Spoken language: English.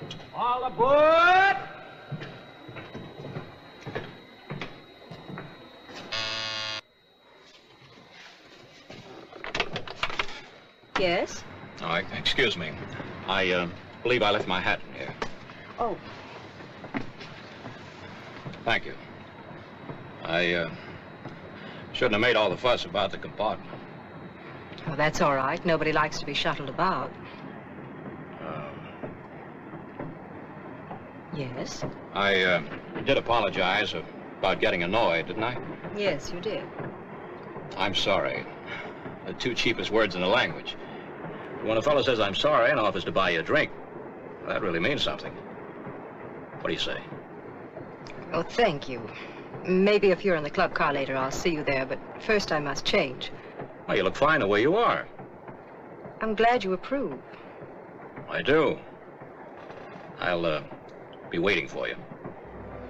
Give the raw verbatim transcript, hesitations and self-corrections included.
All aboard! Yes? Oh, excuse me. I uh, believe I left my hat in here. Oh. Thank you. I uh, shouldn't have made all the fuss about the compartment. Oh, that's all right. Nobody likes to be shuttled about. Uh, Yes? I uh, did apologize about getting annoyed, didn't I? Yes, you did. I'm sorry. The two cheapest words in the language. When a fellow says I'm sorry and offers to buy you a drink, that really means something. What do you say? Oh, thank you. Maybe if you're in the club car later, I'll see you there, but first I must change. Well, you look fine the way you are. I'm glad you approve. I do. I'll uh, be waiting for you.